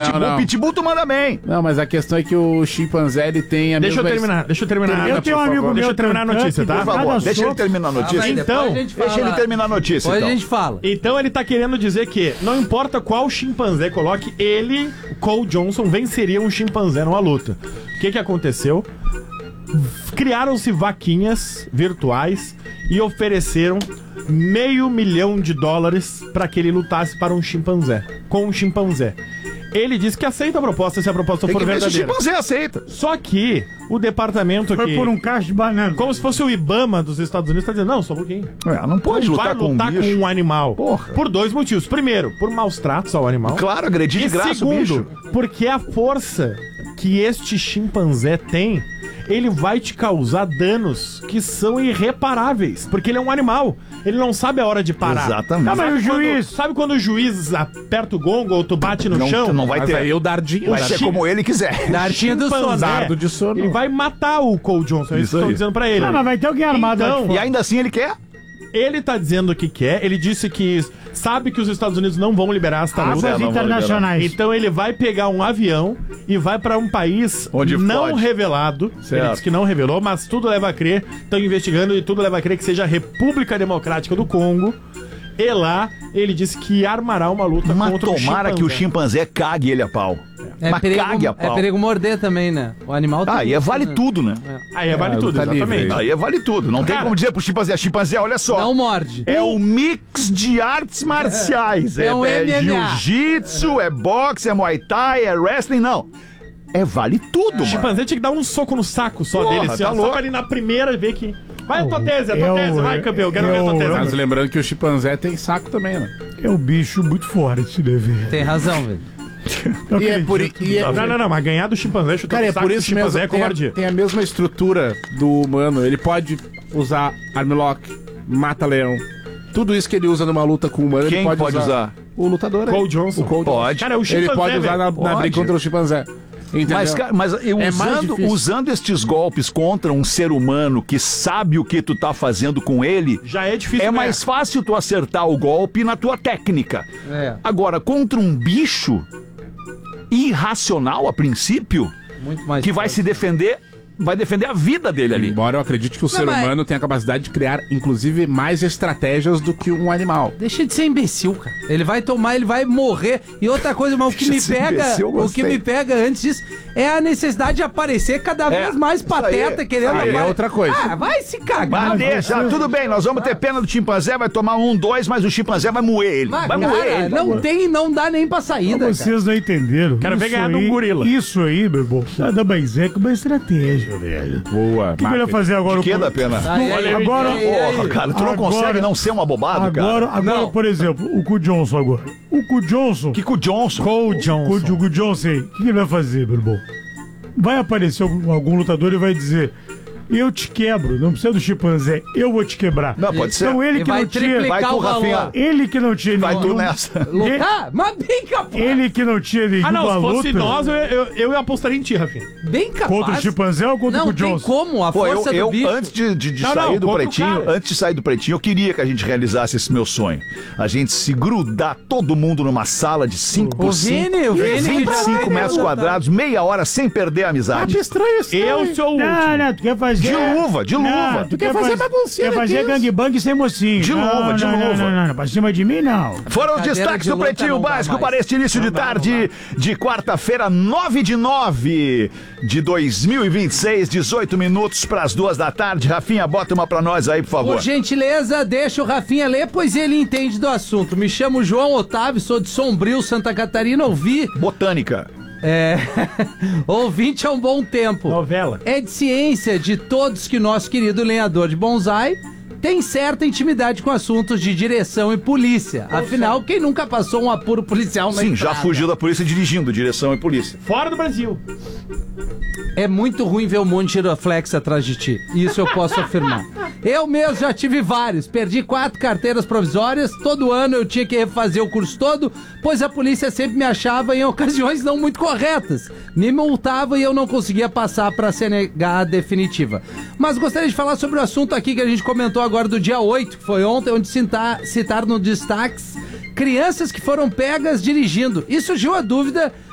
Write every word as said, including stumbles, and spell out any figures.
pitbull, não. pitbull tu manda bem. Não, mas a questão é que o chimpanzé, ele tem a Deixa eu mesma... terminar, deixa eu terminar. Eu tenho um amigo meu. Deixa eu terminar a notícia, tá? Por favor, deixa ele terminar a Ah, notícia. mas depois Então, a gente Deixa fala- ele terminar a notícia, Depois então. a gente fala. Então ele tá querendo dizer que não importa qual chimpanzé coloque, ele, Cole Johnson, venceria um chimpanzé numa luta. O que que aconteceu? Criaram-se vaquinhas virtuais e ofereceram meio milhão de dólares para que ele lutasse para um chimpanzé, com um chimpanzé. Ele disse que aceita a proposta se a proposta Tem for que ver se o verdadeira. chimpanzé aceita. Só que o departamento Foi aqui, por um cacho de banana. como se fosse o Ibama dos Estados Unidos, tá dizendo, não, só um pouquinho. É, não pode Não lutar vai com um lutar com bicho. um animal. Porra. Por dois motivos. Primeiro, por maus tratos ao animal. Claro, agredir de E graça o segundo, bicho. porque a força que este chimpanzé tem, ele vai te causar danos que são irreparáveis. Porque ele é um animal. Ele não sabe a hora de parar. Exatamente. Ah, mas o Sabe quando- juiz- Sabe quando o juiz aperta o gongo ou tu bate no Não, chão? tu não vai Mas ter. aí o dardinho... Vai o ser chi- como ele quiser. Dartinha do sono. Chimpanzé, Dardo de sono. Ele vai matar o Cole Johnson. É isso Isso que estão aí. dizendo pra ele. Ah, mas vai ter alguém armado lá de Então, fora. E ainda assim ele quer? Ele tá dizendo o que quer. Ele disse que sabe que os Estados Unidos não vão liberar esta luta. Águas não vou internacionais. Então ele vai pegar um avião e vai pra um país Onde não pode. revelado. Certo. Ele disse que não revelou, mas tudo leva a crer. Estão investigando e tudo leva a crer que seja a República Democrática do Congo. E lá ele disse que armará uma luta Mas contra tomara o que o chimpanzé. chimpanzé cague ele a pau. É Mas perigo, cague a é pau. perigo morder também, né? O animal Ah, aí é vale né? tudo, né? Aí é vale É, tudo, luta livre exatamente. aí. Aí é vale tudo. Não tem Cara, como dizer pro chimpanzé, chimpanzé, olha só. Não morde. É o mix de artes marciais. É um M M A. jiu-jitsu, é boxe, é muay thai, é wrestling. Não. É vale tudo, O mano. chimpanzê tinha que dar um soco no saco só Porra, dele, assim, tá ó, só louco. pra ele na primeira ver que... Vai a tua tese, a tua eu- tese, vai campeão, quero ver a tua eu- tese. Mas lembrando que o chimpanzé tem saco também, né? É um bicho muito forte, né, velho? Tem razão, velho. Eu E é por, acredito. e é, Não, não, não, mas ganhar do chimpanzé, chutar cara, o é saco por do isso chimpanzé mesmo. é Tem a, covardia. tem a mesma estrutura do humano. Ele pode usar armlock, mata-leão. Tudo isso que ele usa numa luta com o humano, Quem ele pode, pode usar? O lutador aí. Cole Johnson. O Cole Pode. Cara, é o Ele chimpanzé, pode usar na, velho. na briga Pode. contra o chimpanzé. Entendeu? Mas, cara, mas eu É mais usando, difícil. usando estes golpes contra um ser humano que sabe o que tu tá fazendo com ele, Já é difícil é ganhar. mais fácil tu acertar o golpe na tua técnica. É. Agora, contra um bicho irracional a princípio, Muito mais. que vai se defender, vai defender a vida dele ali. Embora eu acredite que o ser mas- humano tem a capacidade de criar, inclusive, mais estratégias do que um animal. Deixa de ser imbecil, cara. Ele vai tomar, ele vai morrer. E outra coisa, mas o que Deixa me de ser pega, imbecil, eu o que gostei. me pega antes disso é a necessidade de aparecer cada É, vez mais isso pateta aí, querendo isso aí. Aí é apare- outra coisa. Ah, vai se cagar. Mas deixa, tudo bem, nós vamos ter pena do chimpanzé, vai tomar um, dois, mas o chimpanzé vai moer ele. Mas, Vai moer cara, ele. não tem, não dá nem pra saída, cara. Vocês não entenderam. Quero ver Isso ganhar de um aí- gorila. Isso aí, meu irmão, nada mais é que uma estratégia, velho. Boa. O que, que ele vai fazer agora? Que o da pena. Aí, aí, Agora- aí, aí, Porra, cara, tu não Agora- consegue não ser um abobado, Agora, cara. agora Não. por exemplo, o Cu Johnson agora. O Cu Johnson. Kiko Johnson. Cole O Johnson. Cu, o Cu Johnson aí, o que, que ele vai fazer, meu irmão? Vai aparecer algum, algum lutador e vai dizer: eu te quebro, não precisa do chimpanzé, eu vou te quebrar. Não, pode ser. Então ele Ele que vai não tinha. triplicar Vai tu, o valor. Rafinha. Ele que não tinha Vai tu nenhum- nessa. Lutar? Mas bem capaz. Ele que não tinha nenhuma Ah, não, se fosse luta nós, eu, eu, eu apostaria em ti, Rafinha. Bem capaz. contra o chimpanzé ou contra Não o Cu tem Johnson? como, a Pô, eu, força eu do bicho. antes de, de- de Não, sair não, do contra o pretinho, cara. antes de sair do pretinho, eu queria que a gente realizasse esse meu sonho. A gente se grudar todo mundo numa sala de cinco por O cinco, Vini, o Vini. vinte e cinco metros quadrados, meia hora sem perder a amizade. estranho isso. Eu sou o Não, último. não, tu quer fazer. De luva, de luva. Não, tu quer fazer baguncinha. Quer fazer gangbang sem mocinho. De Não, luva, de não, não, luva. Não, não, não, pra cima de mim, não. Foram os Cadeira destaques de do luta Pretinho não dá Básico mais. para este início de tarde de quarta-feira, nove de nove de dois mil e vinte e seis, dezoito minutos para as duas da tarde. Rafinha, bota uma para nós aí, por favor. Por gentileza, deixa o Rafinha ler, pois ele entende do assunto. Me chamo João Otávio, sou de Sombrio, Santa Catarina, ouvi. Botânica. É. Ouvinte há um bom tempo. Novela. É de ciência de todos que nosso querido lenhador de bonsai tem certa intimidade com assuntos de direção e polícia. Afinal, quem nunca passou um apuro policial na Sim, já estrada? fugiu da polícia dirigindo, direção e polícia. Fora do Brasil. É muito ruim ver um monte de giroflex atrás de ti. Isso eu posso afirmar. Eu mesmo já tive vários. Perdi quatro carteiras provisórias. Todo ano eu tinha que refazer o curso todo, pois a polícia sempre me achava em ocasiões não muito corretas. Me multava e eu não conseguia passar para a C N H definitiva. Mas gostaria de falar sobre o assunto aqui que a gente comentou agora do dia oito, que foi ontem, onde citar, citar no destaques crianças que foram pegas dirigindo. E surgiu a dúvida